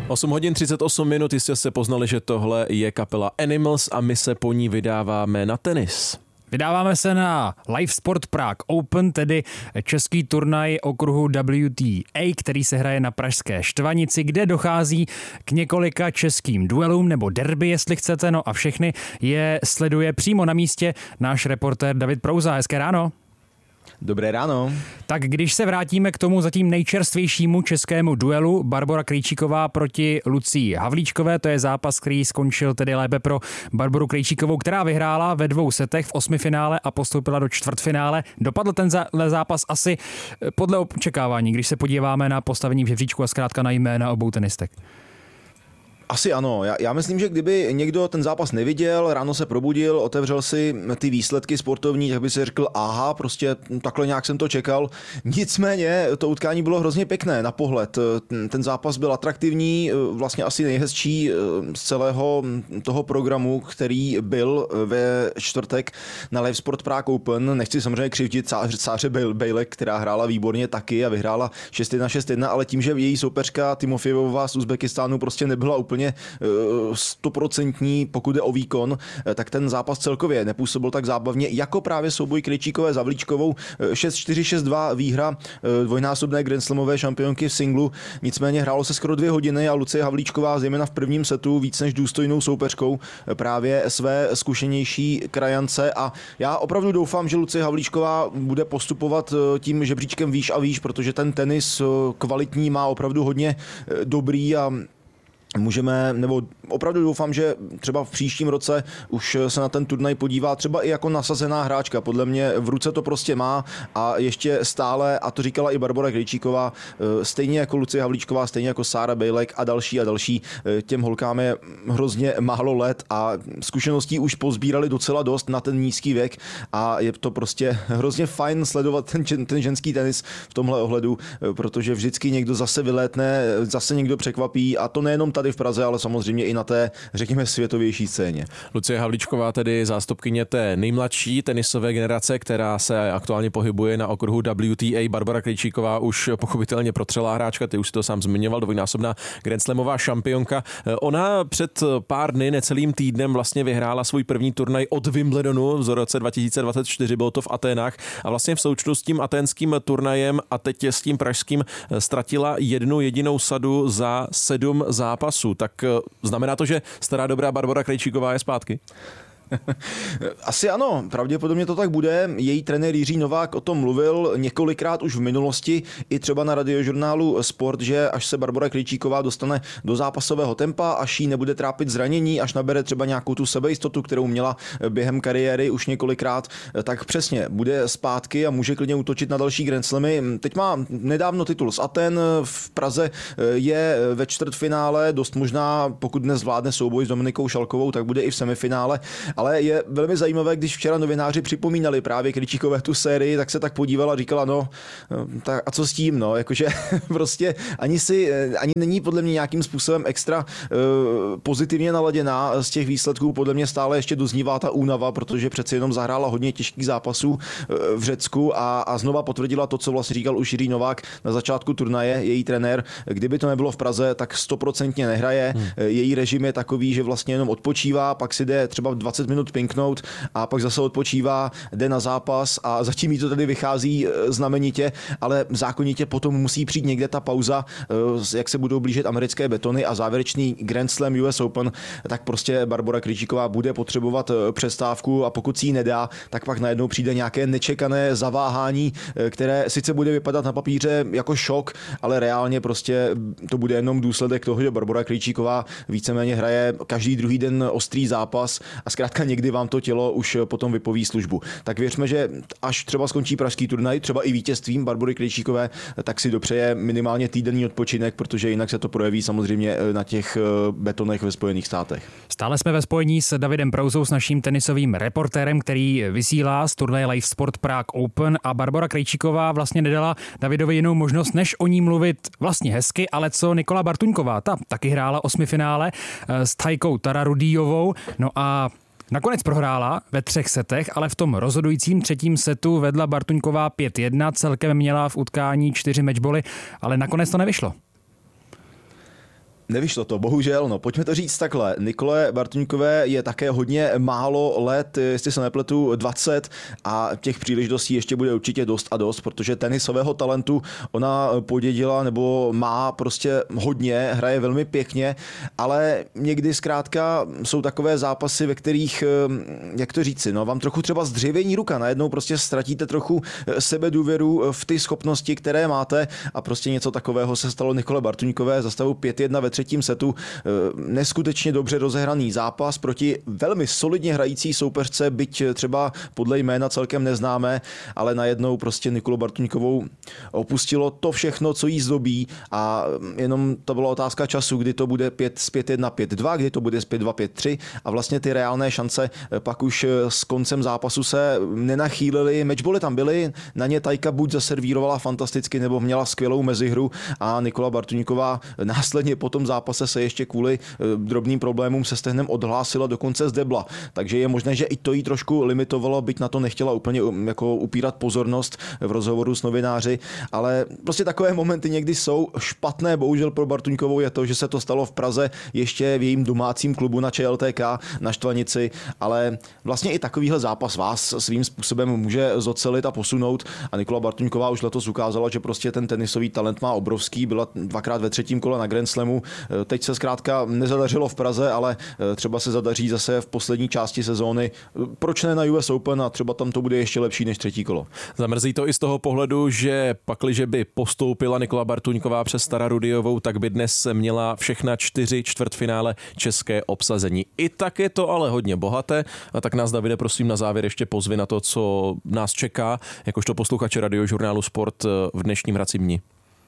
8 hodin 38 minut, jistě se poznali, že tohle je kapela Animals a my se po ní vydáváme na tenis. Vydáváme se na Live Sport Prague Open, tedy český turnaj okruhu WTA, který se hraje na pražské Štvanici, kde dochází k několika českým duelům nebo derby, jestli chcete, no a všechny je sleduje přímo na místě náš reportér David Prouza. Hezké ráno. Dobré ráno. Tak když se vrátíme k tomu zatím nejčerstvějšímu českému duelu, Barbora Krejčíková proti Lucii Havlíčkové, to je zápas, který skončil tedy lépe pro Barboru Krejčíkovou, která vyhrála ve 2 setech v 8finále a postoupila do čtvrtfinále. Dopadl ten zápas asi podle očekávání, když se podíváme na postavení v žebříčku a zkrátka na jména obou tenistek. Asi ano. Já myslím, že kdyby někdo ten zápas neviděl, ráno se probudil, otevřel si ty výsledky sportovní, tak by si řekl, aha, prostě takhle nějak jsem to čekal. Nicméně to utkání bylo hrozně pěkné na pohled. Ten zápas byl atraktivní, vlastně asi nejhezčí z celého toho programu, který byl ve čtvrtek na Live Sport Prague Open. Nechci samozřejmě křivdit Sáře Bejlek, která hrála výborně taky a vyhrála 6-1, 6-1, ale tím, že její soupeřka Timofejová z Uzbekistánu prostě nebyla úplně 100%, pokud jde o výkon, tak ten zápas celkově nepůsobil tak zábavně, jako právě souboj Krejčíkové s Havlíčkovou. 6-4, 6-2 výhra dvojnásobné grandslamové šampionky v singlu. Nicméně hrálo se skoro 2 hodiny a Lucie Havlíčková zejména v prvním setu víc než důstojnou soupeřkou právě své zkušenější krajance a já opravdu doufám, že Lucie Havlíčková bude postupovat tím žebříčkem výš a výš, protože ten tenis kvalitní má opravdu hodně dobrý a nebo opravdu doufám, že třeba v příštím roce už se na ten turnaj podívá třeba i jako nasazená hráčka. Podle mě v ruce to prostě má a ještě stále, a to říkala i Barbora Krejčíková, stejně jako Lucie Havlíčková, stejně jako Sára Bejlek a další, těm holkám je hrozně málo let a zkušeností už pozbírali docela dost na ten nízký věk a je to prostě hrozně fajn sledovat ten ženský tenis v tomhle ohledu, protože vždycky někdo zase vylétne, zase někdo překvapí a to nejenom tady v Praze, ale samozřejmě i na té, řekněme, světovější scéně. Lucie Havlíčková, tedy zástupkyně té nejmladší tenisové generace, která se aktuálně pohybuje na okruhu WTA. Barbora Krejčíková už pochopitelně protřelá hráčka, ty už si to sám zmiňoval, dvojnásobná grandslamová šampionka. Ona před pár dny, necelým týdnem vlastně vyhrála svůj první turnaj od Wimbledonu v roce 2024, bylo to v Aténách a vlastně v součtu s tím aténským turnajem a teď s tím pražským ztratila jednu jedinou sadu za 7 zápasů. Tak znamená to, že stará dobrá Barbora Krejčíková je zpátky? Asi ano, pravděpodobně to tak bude. Její trenér Jiří Novák o tom mluvil několikrát už v minulosti, i třeba na radiožurnálu Sport, že až se Barbora Krejčíková dostane do zápasového tempa, až jí nebude trápit zranění, až nabere třeba nějakou tu sebejistotu, kterou měla během kariéry už několikrát, tak přesně bude zpátky a může klidně útočit na další Grand Slamy. Teď má nedávno titul z Aten, v Praze je ve čtvrtfinále, dost možná, pokud dnes zvládne souboj s Dominikou Šalkovou, tak bude i v semifinále. Ale je velmi zajímavé, když včera novináři připomínali právě Krejčíkové tu sérii, tak se tak podívala a říkala, no, tak a co s tím, no, jakože prostě ani není podle mě nějakým způsobem extra pozitivně naladěná z těch výsledků, podle mě stále ještě doznívá ta únava, protože přeci jenom zahrála hodně těžkých zápasů v Řecku a znova potvrdila to, co vlastně říkal už Jiří Novák na začátku turnaje, její trenér, kdyby to nebylo v Praze, tak 100% nehraje, její režim je takový, že vlastně jenom odpočívá, pak si jde třeba 20 minut pinknout a pak zase odpočívá, jde na zápas a zatím jí to tady vychází znamenitě, ale zákonitě potom musí přijít někde ta pauza, jak se budou blížit americké betony a závěrečný Grand Slam US Open, tak prostě Barbora Krejčíková bude potřebovat přestávku a pokud si ji nedá, tak pak najednou přijde nějaké nečekané zaváhání, které sice bude vypadat na papíře jako šok, ale reálně prostě to bude jenom důsledek toho, že Barbora Krejčíková víceméně hraje každý druhý den ostrý zápas a zkrátka někdy vám to tělo už potom vypoví službu. Tak věřme, že až třeba skončí pražský turnaj, třeba i vítězstvím Barbory Krejčíkové, tak si dopřeje minimálně týdenní odpočinek, protože jinak se to projeví samozřejmě na těch betonech ve Spojených státech. Stále jsme ve spojení s Davidem Prouzou, s naším tenisovým reportérem, který vysílá z turnaje Live Sport Prague Open a Barbora Krejčíková vlastně nedala Davidovi jinou možnost, než o ní mluvit vlastně hezky, ale co Nikola Bartuňková, ta taky hrála 8finále s Tajkou Tararudijovou, no a nakonec prohrála ve 3 setech, ale v tom rozhodujícím 3. setu vedla Bartuňková 5-1, celkem měla v utkání 4 matchboly, ale nakonec to nevyšlo. Nevyšlo to, bohužel, no. Pojďme to říct takhle. Nikole Bartoňkové je také hodně málo let, jestli se nepletu, 20 a těch příležitostí ještě bude určitě dost a dost, protože tenisového talentu ona podědila nebo má prostě hodně, hraje velmi pěkně, ale někdy zkrátka jsou takové zápasy, ve kterých, jak to říci, no, vám trochu třeba zdřevění ruka, najednou prostě ztratíte trochu sebedůvěru v ty schopnosti, které máte a prostě něco takového se stalo Nikole Bartoňkové za stavu 5-1 ve třetím setu. Neskutečně dobře rozehraný zápas proti velmi solidně hrající soupeřce, byť třeba podle jména celkem neznámé, ale najednou prostě Nikolu Bartoňkovou opustilo to všechno, co jí zdobí a jenom to byla otázka času, kdy to bude 5-1, 5-2, kdy to bude z 5-2, 5-3 a vlastně ty reálné šance pak už s koncem zápasu se nenachýlily. Matchbally tam byly, na ně Tajka buď zaservírovala fantasticky, nebo měla skvělou mezihru a Nikola Bartoňková následně po tom zápase se ještě kvůli drobným problémům se stehnem odhlásila dokonce z debla. Takže je možné, že i to jí trošku limitovalo, byť na to nechtěla úplně jako upírat pozornost v rozhovoru s novináři, ale prostě takové momenty někdy jsou špatné. Bohužel pro Bartoňkovou je to, že se to stalo v Praze ještě v jejím domácím klubu na ČLTK na Štvanici, ale vlastně i takovýhle zápas vás svým způsobem může zocelit a posunout a Nikola Bartoňková už letos ukázala, že prostě ten tenisový talent má obrovský, byla dvakrát ve třetím kole na Grand Slamu. Teď se zkrátka nezadařilo v Praze, ale třeba se zadaří zase v poslední části sezóny. Proč ne na US Open a třeba tam to bude ještě lepší než třetí kolo. Zamrzí to i z toho pohledu, že pakliže by postoupila Nikola Bartoňková přes Tara Rudiovou, tak by dnes měla všechna 4 čtvrtfinále české obsazení. I tak je to ale hodně bohaté, a tak nás, Davide, prosím na závěr ještě pozvi na to, co nás čeká, jakožto posluchače Radiožurnálu Sport v dnešním hracím dni.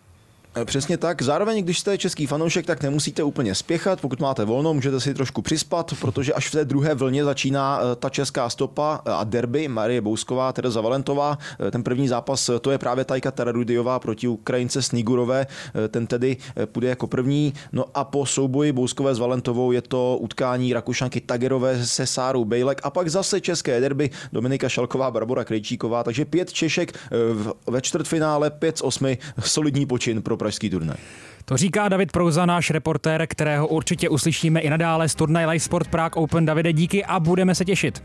Přesně tak. Zároveň, když jste český fanoušek, tak nemusíte úplně spěchat. Pokud máte volno, můžete si trošku přispat, protože až v té druhé vlně začíná ta česká stopa a derby. Marie Bousková, Tereza Valentová. Ten první zápas, to je právě Tajka Tararudiová proti Ukrajince Snigurové. Ten tedy půjde jako první. No a po souboji Bouskové s Valentovou je to utkání Rakušanky Tagerové se Sárou Bejlek a pak zase české derby Dominika Šalková, Barbora Krejčíková. Takže 5 Češek ve čtvrtfinále, 5 z 8. Solidní počin pro pražský turnaj. To říká David Prouza, náš reportér, kterého určitě uslyšíme i nadále z turnaje Live Sport Prague Open. Davide, díky a budeme se těšit.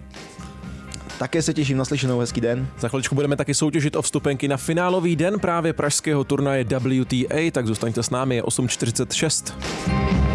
Také se těším, naslyšenou, hezký den. Za chviličku budeme taky soutěžit o vstupenky na finálový den právě pražského turnaje WTA, tak zůstaňte s námi, je 8:46.